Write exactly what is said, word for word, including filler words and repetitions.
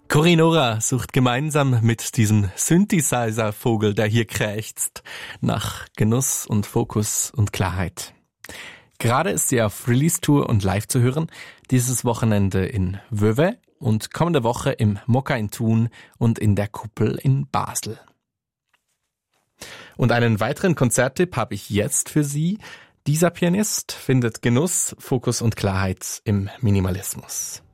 Corinora sucht gemeinsam mit diesem Synthesizer-Vogel, der hier krächzt, nach Genuss und Fokus und Klarheit. Gerade ist sie auf Release-Tour und live zu hören, dieses Wochenende in Vevey und kommende Woche im Mokka in Thun und in der Kuppel in Basel. Und einen weiteren Konzerttipp habe ich jetzt für Sie. Dieser Pianist findet Genuss, Fokus und Klarheit im Minimalismus.